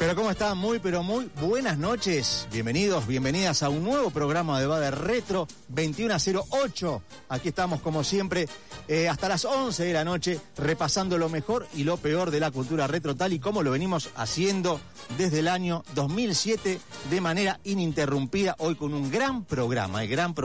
Pero ¿cómo están? Pero muy buenas noches. Bienvenidos, bienvenidas a un nuevo programa de Va de Retro 2108. Aquí estamos como siempre hasta las 11 de la noche repasando lo mejor y lo peor de la cultura retro tal y como lo venimos haciendo desde el año 2007 de manera ininterrumpida. Hoy con un gran programa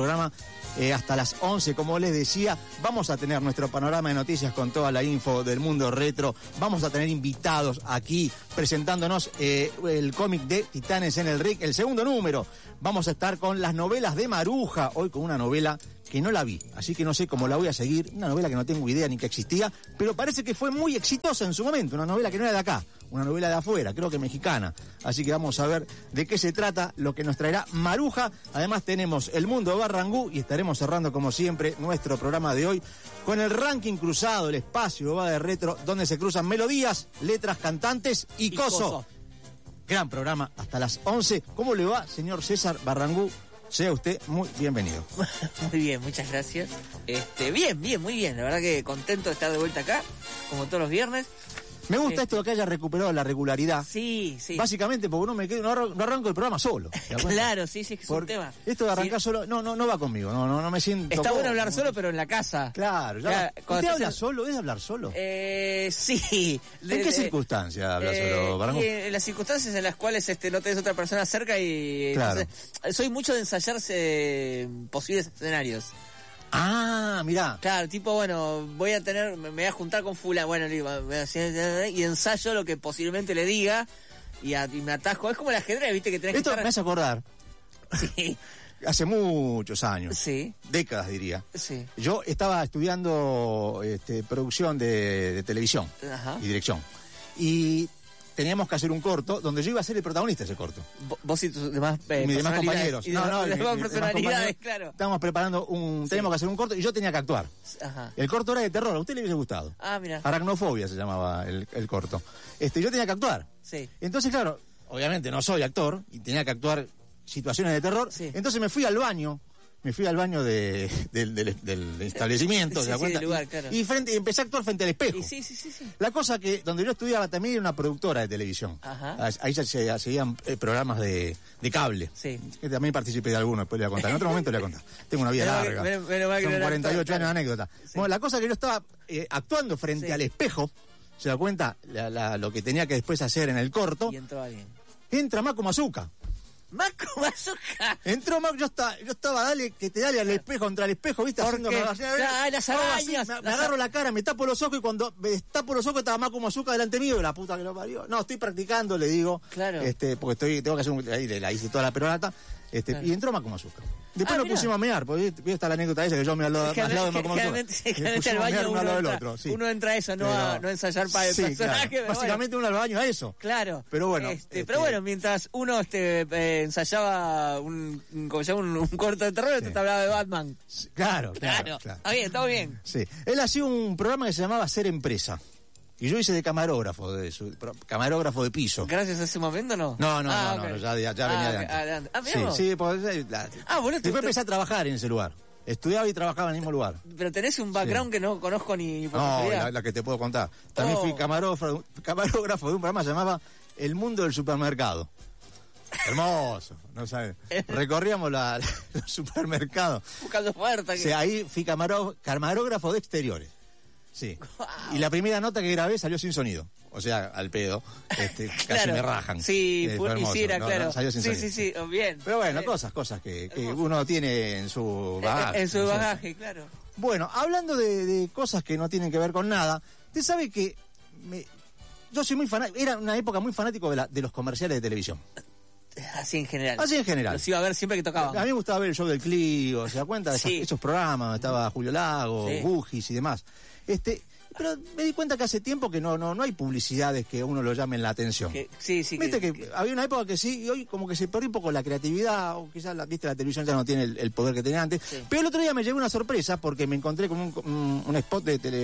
hasta las 11, como les decía. Vamos a tener nuestro panorama de noticias con toda la info del mundo retro. Vamos a tener invitados aquí presentándonos el cómic de Titanes en el Ring, el segundo número. Vamos a estar con las novelas de Maruja, hoy con una novela que no la vi, así que no sé cómo la voy a seguir. Una novela que no tengo idea ni que existía, pero parece que fue muy exitosa en su momento. Una novela que no era de acá, una novela de afuera, creo que mexicana. Así que vamos a ver de qué se trata, lo que nos traerá Maruja. Además tenemos el mundo de Barrangú y estaremos cerrando como siempre nuestro programa de hoy con el ranking cruzado, el espacio Va de Retro, donde se cruzan melodías, letras, cantantes y coso. Gran programa hasta las 11. ¿Cómo le va, señor César Barrangú? Sea usted muy bienvenido. Muy bien, muchas gracias. Bien, muy bien. La verdad que contento de estar de vuelta acá, como todos los viernes. Me gusta esto de que haya recuperado la regularidad. Sí. Básicamente porque no arranco el programa solo. Claro, sí, es que es un tema. Esto de arrancar solo, no va conmigo, no me siento. Está bueno hablar solo, pero en la casa. Claro, ¿Usted habla solo? ¿Es hablar solo? Sí. ¿En qué circunstancias habla solo, Barrangú? En las circunstancias en las cuales no tenés otra persona cerca y... Claro. Entonces, soy mucho de ensayarse posibles escenarios. Ah, mirá. Claro, me voy a juntar con fulano, bueno, y ensayo lo que posiblemente le diga y me atajo. Es como el ajedrez, viste, que tenés Esto que estar... me hace acordar. Sí. Hace muchos años. Sí. Décadas, diría. Sí. Yo estaba estudiando producción de televisión. Ajá. Y dirección. Y teníamos que hacer un corto donde yo iba a ser el protagonista de ese corto. Vos y tus demás mis demás compañeros. Demás personalidades, claro. Estábamos preparando teníamos que hacer un corto y yo tenía que actuar. Ajá. El corto era de terror, a usted le hubiese gustado. Ah, mira. Aracnofobia se llamaba el corto. Yo tenía que actuar. Sí. Entonces, claro, obviamente no soy actor y tenía que actuar situaciones de terror. Sí. Entonces me fui al baño del establecimiento, ¿se da cuenta? Del lugar, claro. Y empecé a actuar frente al espejo. Sí. La cosa que donde yo estudiaba también era una productora de televisión. Ajá. Ahí se hacían programas de cable. Sí. Que también participé de algunos, después le voy a contar. En otro momento le voy a contar. Tengo una vida larga. Son 48 años de anécdota. Sí. Bueno, la cosa que yo estaba actuando frente al espejo, ¿se da cuenta? Lo que tenía que después hacer en el corto. Y entró alguien. Entra Mako Mazuka. ¡Mako Mazuka! Entró Mako, yo estaba, dale al espejo, contra el espejo, ¿viste? Haciéndome las arañas. Me agarro la cara, me tapo los ojos y cuando me tapo los ojos estaba Mako Mazuka delante mío, la puta que lo parió. No, estoy practicando, le digo. Claro. Porque tengo que hacer ahí la hice toda la perorata. Claro. Y entró Mako Mazuka. Después nos pusimos a mear, porque está la anécdota esa que yo me al lado de Mako Mazuka. Generalmente al baño uno entra a eso, no a ensayar para el personaje. Claro. Básicamente uno al baño a eso. Claro. Pero bueno. Pero bueno, mientras uno ensayaba un corto de terror, te hablaba de Batman. Claro. Está bien. Sí. Él hacía un programa que se llamaba Ser Empresa. Y yo hice de camarógrafo de piso. ¿Gracias a ese momento no? No, ya venía de antes. Sí, pues, después empecé a trabajar en ese lugar. Estudiaba y trabajaba en el mismo lugar. Pero tenés un background que no conozco ni por No, la que te puedo contar. También fui camarógrafo de un programa que se llamaba El Mundo del Supermercado. Hermoso, no sabes. Recorríamos los supermercados. Buscando ofertas. Sí, ahí fui camarógrafo de exteriores. Sí. Wow. Y la primera nota que grabé salió sin sonido. O sea, al pedo. Casi me rajan. Sí, hiciera, claro. Salió sin sonido. Sí, bien. Pero bueno, cosas que uno tiene en su bagaje. En su bagaje, claro. Bueno, hablando de cosas que no tienen que ver con nada, usted sabe que yo soy muy fanático, era una época muy fanático de los comerciales de televisión. Así en general. Los iba a ver siempre que tocaban. A mí me gustaba ver el show del Clio, ¿se da cuenta? De esos programas, estaba Julio Lago, Gugis y demás. Pero me di cuenta que hace tiempo que no hay publicidades que a uno lo llamen la atención. Viste que había una época que sí, y hoy como que se perdió un poco la creatividad, o quizás la televisión ya no tiene el poder que tenía antes. Sí. Pero el otro día me llegó una sorpresa porque me encontré con un spot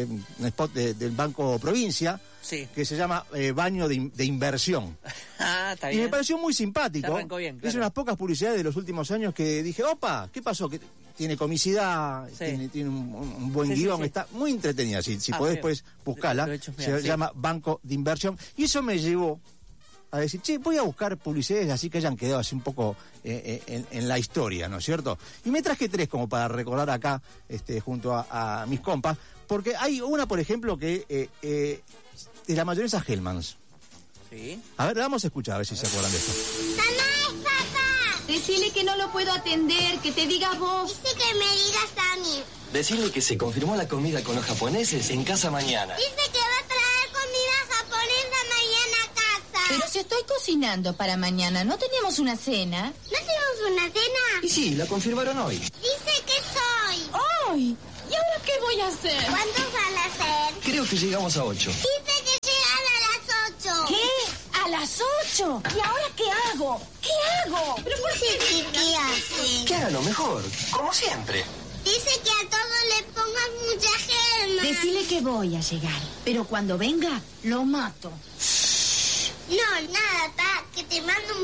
del Banco Provincia, que se llama Baño de Inversión. Está bien. Y me pareció muy simpático. Bien, claro. Es unas pocas publicidades de los últimos años que dije, opa, ¿qué pasó? Que tiene comicidad, tiene un buen guión, está muy entretenida. Si podés después buscarla, se llama Banco de Inversión. Y eso me llevó a decir, che, voy a buscar publicidades así que hayan quedado así un poco en la historia, ¿no es cierto? Y me traje 3 como para recordar acá, junto a mis compas, porque hay una, por ejemplo, que es la mayonesa Hellmann's. Sí. A ver, vamos a escuchar, a ver si se acuerdan de esto. ¡Mamá, es papá! Decile que no lo puedo atender, que te diga vos. Dice que me digas a mí. Decirle que se confirmó la comida con los japoneses en casa mañana. Dice que va a traer comida japonesa mañana a casa. Pero si estoy cocinando para mañana, ¿no tenemos una cena? ¿No tenemos una cena? Y sí, la confirmaron hoy. Dice que soy. ¡Ay! ¿Y ahora qué voy a hacer? ¿Cuántos van a ser? Creo que llegamos a 8. Dice que llegan a las 8. ¿Qué? ¿A las 8? ¿Y ahora qué hago? ¿Qué hago? ¿Pero por qué hace? Que haga lo mejor, como siempre. Dice que a todos le pongas mucha germa. Decile que voy a llegar, pero cuando venga, lo mato. No, nada, ta, que te mando un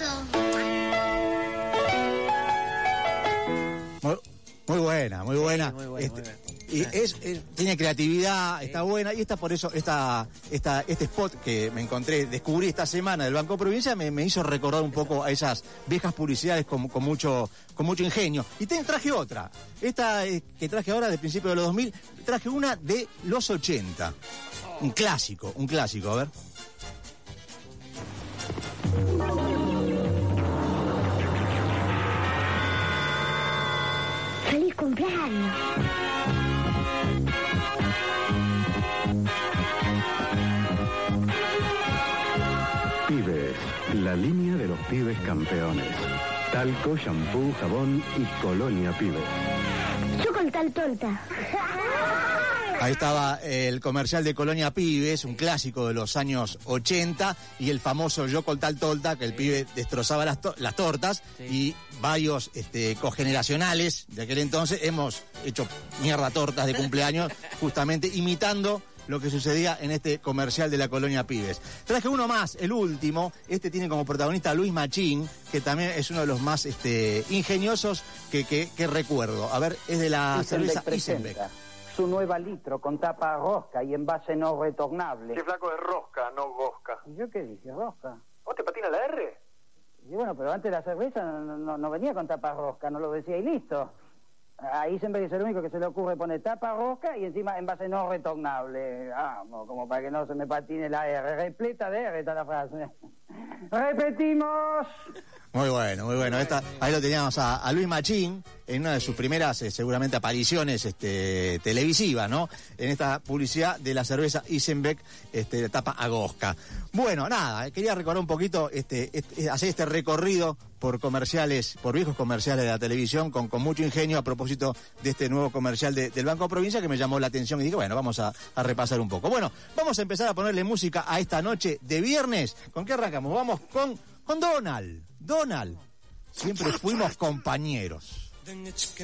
beso. Muy buena, muy buena. Sí, muy buena, muy buena. Y tiene creatividad, está buena, y por eso este spot que me encontré, descubrí esta semana del Banco Provincia, me hizo recordar un poco a esas viejas publicidades con mucho ingenio. Y traje otra, esta que traje ahora del principio de los 2000, traje una de los 80, un clásico, a ver. ¡Feliz cumpleaños! Pibes, la línea de los pibes campeones. Talco, shampoo, jabón y colonia Pibes. Yo con tal tonta. Ahí estaba el comercial de Colonia Pibes, un clásico de los años 80, y el famoso Yo con tal torta, que el pibe destrozaba las tortas, Sí. y varios cogeneracionales de aquel entonces hemos hecho mierda tortas de cumpleaños, justamente imitando lo que sucedía en este comercial de la Colonia Pibes. Traje uno más, el último. Tiene como protagonista a Luis Machín, que también es uno de los más ingeniosos que recuerdo. A ver, es de la cerveza Isenbeck. Su nueva litro con tapa rosca y envase no retornable. Qué flaco de rosca, no gosca. ¿Y yo qué dije? Rosca. ¿Vos te patina la R? Y bueno, pero antes la cerveza no venía con tapa rosca, no lo decía y listo. Ahí siempre es el único que se le ocurre poner tapa rosca y encima envase no retornable. Vamos, como para que no se me patine la R. Repleta de R está la frase. ¡Repetimos! Muy bueno, muy bueno. Ahí lo teníamos a Luis Machín en una de sus primeras, seguramente, apariciones televisivas, ¿no? En esta publicidad de la cerveza Isenbeck, de tapa Agosca. Bueno, nada, quería recordar un poquito, hacer este recorrido por viejos comerciales de la televisión con mucho ingenio a propósito de este nuevo comercial del Banco Provincia que me llamó la atención y dije, bueno, vamos a repasar un poco. Bueno, vamos a empezar a ponerle música a esta noche de viernes. ¿Con qué arrancamos? Vamos con Donald. Siempre fuimos compañeros. Then it's